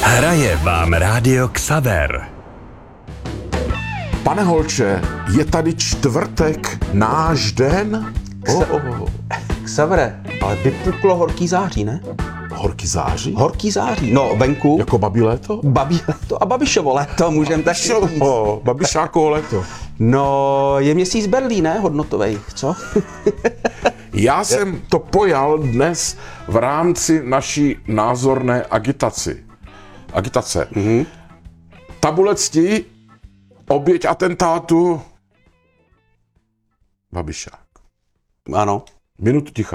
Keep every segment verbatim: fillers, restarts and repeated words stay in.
Hraje vám Rádio Xaver. Pane Holče, je tady čtvrtek, náš den? Oh, oh, oh. Xavere, ale vypuklo horký září, ne? Horký září? Horký září, no venku. Jako babí léto? Babí léto a Babišovo léto, můžeme tak říct. O, Babišákovo léto. No, je měsíc Berlín, ne? Hodnotovej, co? Já jsem to pojal dnes v rámci naší názorné agitaci. Agitace. Mm-hmm. Tabule cti, oběť atentátu, Babišák. Ano. Minutu ticha.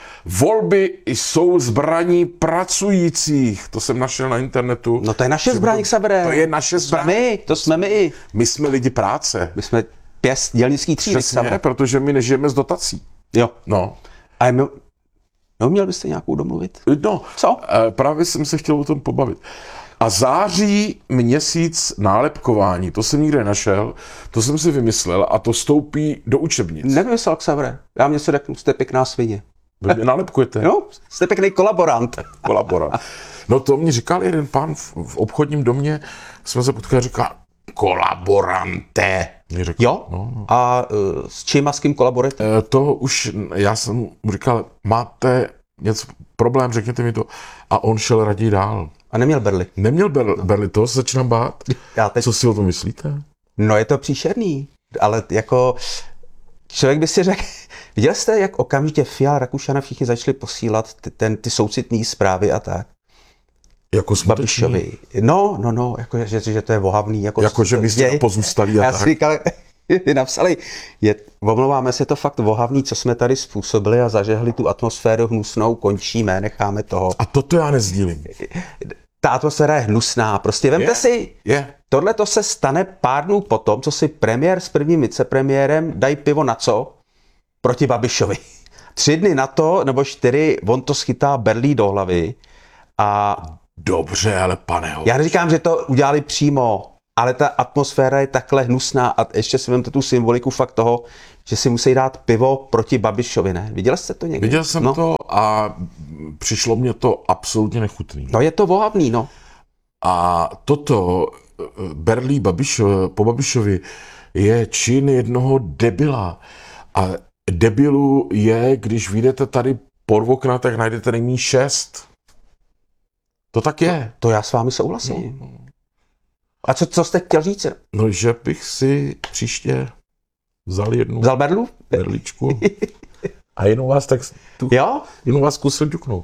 Volby jsou zbraní pracujících. To jsem našel na internetu. No to je naše zbraň, Xavere. To je naše zbraň. My, to jsme my. My jsme lidi práce. My jsme pěst dělnický třídy, Přesně, protože my nežijeme z dotací. Jo. No. A my... No, měl byste nějakou domluvit? No. Co? Právě jsem se chtěl o tom pobavit. A září měsíc nálepkování, to jsem nikde našel, to jsem si vymyslel a to stoupí do učebnic. Nevymyslel, Xavere. Já vám něco řeknu, jste pěkná svině. Vy mě nálepkujete? Jo, jste pěkný kolaborant. Kolaborant. No to mě říkal jeden pán v, v obchodním domě, jsme se potkali a říkal, kolaborante. Mě řekl, Jo? No, no. A uh, s čím a s kým kolaborujete? E, to už, já jsem mu říkal, máte něco, problém, řekněte mi to. A on šel raději dál. A neměl berli? Neměl ber, no. berli, toho se začínám bát. Já teď... Co si o tom myslíte? No je to příšerný, ale jako člověk by si řekl, viděl jste, jak okamžitě Fiala, Rakušan všichni začali posílat ty, ten, ty soucitné zprávy a tak? Jako Babišovi. No, no, no, jako, že, že to je vohavný. Jako, jako že my jste pozůstalí a já tak. Já si říkal, napsali, je, omlouváme se to fakt vohavný, co jsme tady způsobili a zažehli tu atmosféru hnusnou, končíme, necháme toho. A toto já nezdílím. Ta atmosféra je hnusná, prostě vemte je, si, je. tohle to se stane pár dnů potom, co si premiér s prvním vicepremiérem dají pivo na co? Proti Babišovi. Tři dny na to, nebo čtyři, on to schytá berlí do hlavy a... Dobře, ale pane Holče. Já neříkám, že to udělali přímo, ale ta atmosféra je takhle hnusná a ještě si vemte tu symboliku fakt toho, že si musí dát pivo proti Babišovi, ne? Viděl jste to někdy? Viděl jsem no. to a přišlo mě to absolutně nechutný. No je to vohavný, no. A toto berlí Babišo, po Babišovi je čin jednoho debila. A debilu je, když vyjdete tady po okna, tak najdete nejméně šest. To tak je. To, to já s vámi souhlasím. No. A co, co jste chtěl říct? No, že bych si příště vzal jednu vzal berlu? berličku a jenom vás tak tu, jo? jenom vás zkusil ťuknout.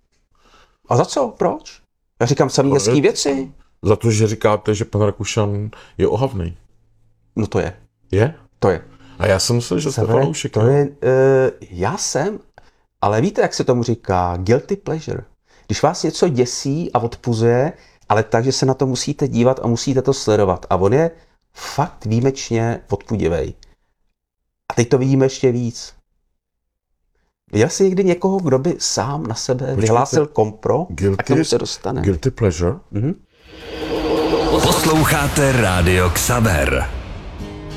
A za co? Proč? Já říkám samý no, hezký věci. Za to, že říkáte, že pan Rakušan je ohavný. No to je. Je? To je. A já jsem myslel, že jste fanoušek. To je, uh, já jsem, ale víte, jak se tomu říká? Guilty pleasure. Když vás něco děsí a odpuzuje, ale tak, že se na to musíte dívat a musíte to sledovat. A on je fakt výjimečně odpudivej. A teď to vidíme ještě víc. Viděl jsi někdy někoho, kdo by sám na sebe Počkejte. vyhlásil kompro? Guilty, a k tomu se dostane. Guilty pleasure? Mhm. Posloucháte Rádio Xaver.